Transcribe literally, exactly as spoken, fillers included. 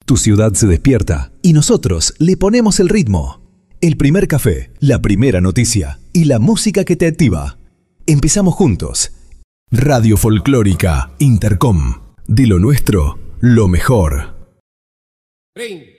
Tu ciudad se despierta y nosotros le ponemos el ritmo. El primer café, la primera noticia y la música que te activa. Empezamos juntos. Radio Folclórica Intercom. De lo nuestro, lo mejor. veinte